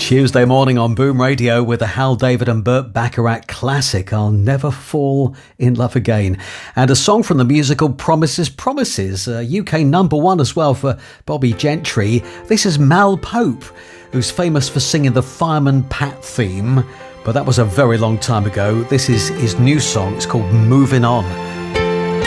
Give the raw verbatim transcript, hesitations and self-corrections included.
Tuesday morning on Boom Radio with the Hal David and Burt Bacharach classic, I'll Never Fall in Love Again. And a song from the musical Promises, Promises, a U K number one as well for Bobby Gentry. This is Mal Pope, who's famous for singing the Fireman Pat theme, but that was a very long time ago. This is his new song, it's called Moving On.